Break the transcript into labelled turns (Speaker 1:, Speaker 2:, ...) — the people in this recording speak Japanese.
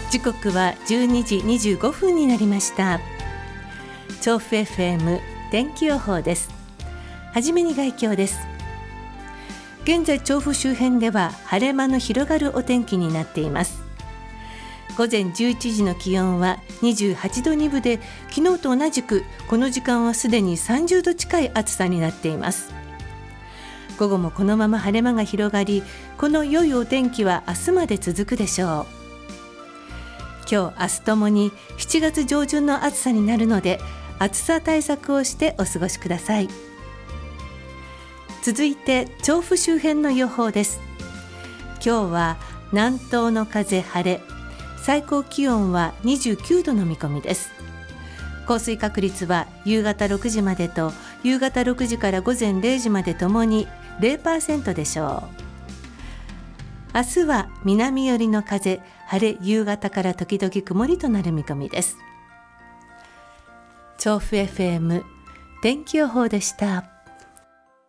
Speaker 1: 時刻は12時25分になりました。調布 FM 天気予報です。はじめに概況です。現在調布周辺では晴れ間の広がるお天気になっています。午前11時の気温は28度2分で、昨日と同じくこの時間はすでに30度近い暑さになっています。午後もこのまま晴れ間が広がり、この良いお天気は明日まで続くでしょう。今日明日ともに7月上旬の暑さになるので、暑さ対策をしてお過ごしください。続いて調布周辺の予報です。今日は南東の風晴れ、最高気温は29度の見込みです。降水確率は夕方6時までと夕方6時から午前0時までともに 0% でしょう。明日は南寄りの風、晴れ、夕方から時々曇りとなる見込みです。調布 FM 天気予報でした。